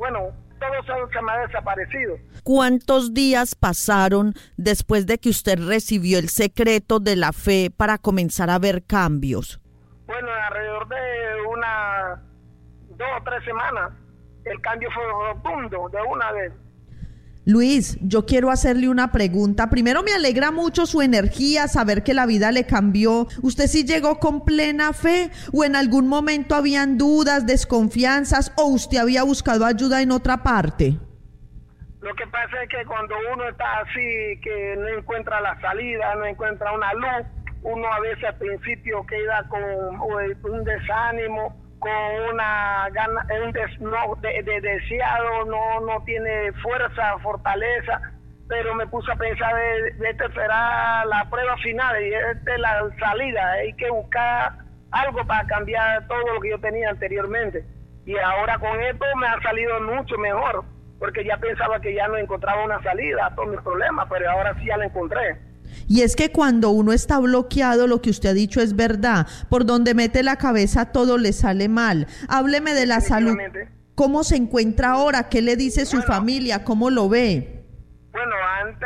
bueno, todo eso se me ha desaparecido. ¿Cuántos días pasaron después de que usted recibió el secreto de la fe para comenzar a ver cambios? Bueno, alrededor de unas 2 o 3 semanas, el cambio fue rotundo de una vez. Luis, yo quiero hacerle una pregunta. Primero, me alegra mucho su energía, saber que la vida le cambió. ¿Usted sí llegó con plena fe o en algún momento habían dudas, desconfianzas o usted había buscado ayuda en otra parte? Lo que pasa es que cuando uno está así, que no encuentra la salida, no encuentra una luz, uno a veces al principio queda con un desánimo, con una gana, de deseado, no tiene fuerza, fortaleza, pero me puse a pensar, esta será la prueba final y esta es la salida, hay que buscar algo para cambiar todo lo que yo tenía anteriormente. Y ahora con esto me ha salido mucho mejor, porque ya pensaba que ya no encontraba una salida a todos mis problemas, pero ahora sí ya la encontré. Y es que cuando uno está bloqueado, lo que usted ha dicho es verdad. Por donde mete la cabeza todo le sale mal. Hábleme de la salud. ¿Cómo se encuentra ahora? ¿Qué le dice su familia? ¿Cómo lo ve? Bueno, antes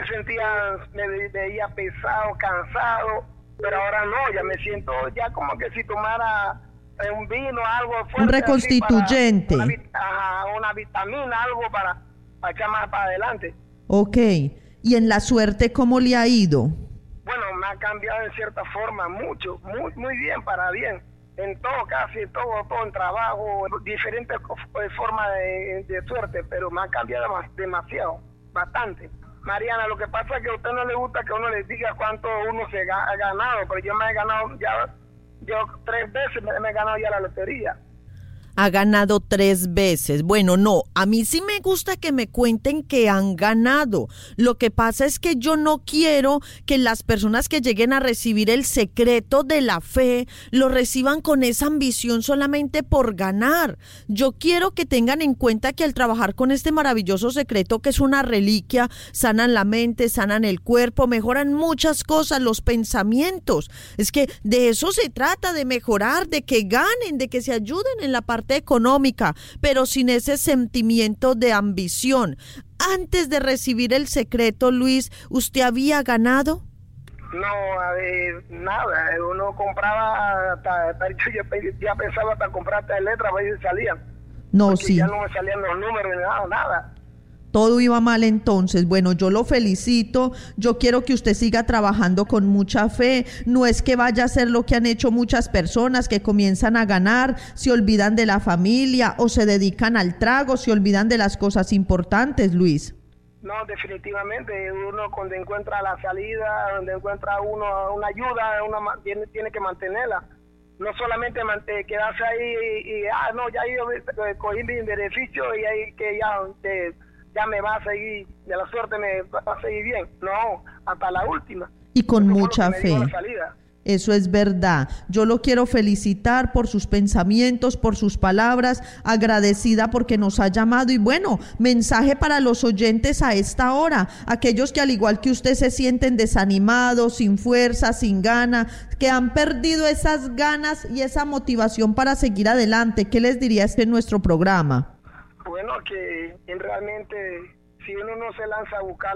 me veía pesado, cansado, pero ahora no, ya me siento ya como que si tomara un vino, algo fuerte. Un reconstituyente. Una vitamina, algo para echar más para adelante. Ok. ¿Y en la suerte cómo le ha ido? Bueno, me ha cambiado en cierta forma mucho, muy bien, para bien. En todo, casi todo en trabajo, diferentes formas de suerte, pero me ha cambiado demasiado, bastante. Mariana, lo que pasa es que a usted no le gusta que uno le diga cuánto uno se ha ganado, pero yo me he ganado yo 3 veces me he ganado ya la lotería. Ha ganado 3 veces. Bueno, no, a mí sí me gusta que me cuenten que han ganado. Lo que pasa es que yo no quiero que las personas que lleguen a recibir el secreto de la fe lo reciban con esa ambición solamente por ganar. Yo quiero que tengan en cuenta que al trabajar con este maravilloso secreto, que es una reliquia, sanan la mente, sanan el cuerpo, mejoran muchas cosas, los pensamientos. Es que de eso se trata, de mejorar, de que ganen, de que se ayuden en la parte económica, pero sin ese sentimiento de ambición. Antes de recibir el secreto, Luis, ¿usted había ganado? No, nada. Uno compraba, ya pensaba hasta comprar hasta letras, a ver si salían. No, sí. Ya no me salían los números, nada. Todo iba mal entonces. Bueno, yo lo felicito. Yo quiero que usted siga trabajando con mucha fe. No es que vaya a hacer lo que han hecho muchas personas que comienzan a ganar, se olvidan de la familia o se dedican al trago, se olvidan de las cosas importantes, Luis. No, definitivamente. Uno cuando encuentra la salida, donde encuentra uno una ayuda, uno tiene que mantenerla. No solamente quedarse ahí ya yo cogí mi beneficio y ahí que ya me va a seguir, de la suerte me va a seguir bien. No, hasta la última. Y con mucha fe. Eso es verdad. Yo lo quiero felicitar por sus pensamientos, por sus palabras, agradecida porque nos ha llamado. Y bueno, mensaje para los oyentes a esta hora, aquellos que al igual que usted se sienten desanimados, sin fuerza, sin gana, que han perdido esas ganas y esa motivación para seguir adelante. ¿Qué les diría en nuestro programa? Bueno, que realmente si uno no se lanza a buscar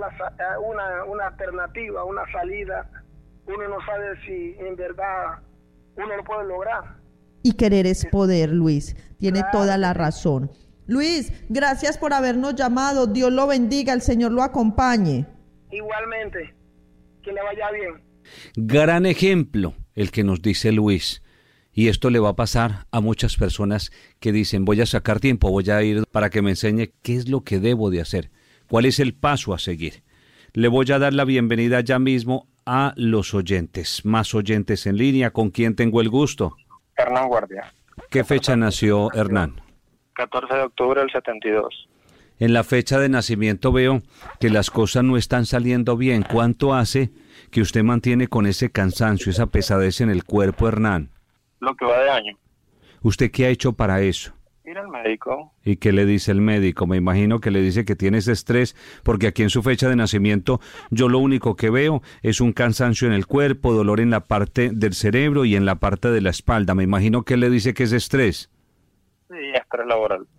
una alternativa, una salida, uno no sabe si en verdad uno lo puede lograr. Y querer es poder, Luis. Tiene toda la razón. Luis, gracias por habernos llamado. Dios lo bendiga, el Señor lo acompañe. Igualmente, que le vaya bien. Gran ejemplo el que nos dice Luis. Y esto le va a pasar a muchas personas que dicen, voy a sacar tiempo, voy a ir para que me enseñe qué es lo que debo de hacer, cuál es el paso a seguir. Le voy a dar la bienvenida ya mismo a los oyentes, más oyentes en línea. ¿Con quién tengo el gusto? Hernán Guardia. ¿Qué fecha nació Hernán? 14 de octubre del 72. En la fecha de nacimiento veo que las cosas no están saliendo bien. ¿Cuánto hace que usted mantiene con ese cansancio, esa pesadez en el cuerpo, Hernán? Lo que va de año. ¿Usted qué ha hecho para eso? Ir al médico. ¿Y qué le dice el médico? Me imagino que le dice que tiene ese estrés, porque aquí en su fecha de nacimiento yo lo único que veo es un cansancio en el cuerpo, dolor en la parte del cerebro y en la parte de la espalda. Me imagino que le dice que es estrés. Sí, estrés laboral.